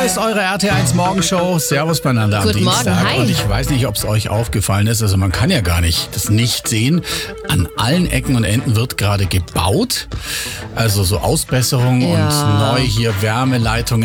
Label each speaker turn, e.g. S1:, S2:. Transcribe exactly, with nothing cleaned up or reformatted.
S1: ist eure R T eins Morgenshow. Servus beieinander am
S2: Guten Morgen,
S1: Dienstag.
S2: hi.
S1: Und ich weiß nicht, ob es euch aufgefallen ist. Also man kann ja gar nicht das nicht sehen. An allen Ecken und Enden wird gerade gebaut. Also so Ausbesserung
S2: Ja.
S1: und neu hier Wärmeleitungen.